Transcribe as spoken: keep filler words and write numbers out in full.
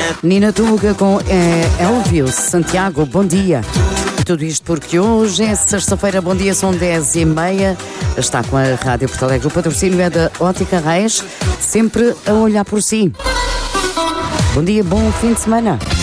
Nina Tuga com é, Elvius. Santiago, bom dia. E tudo isto porque hoje é sexta-feira, bom dia, são dez e meia. Está com a Rádio Porto Alegre. O patrocínio é da Ótica Reis, sempre a olhar por si. Bom dia, bom fim de semana.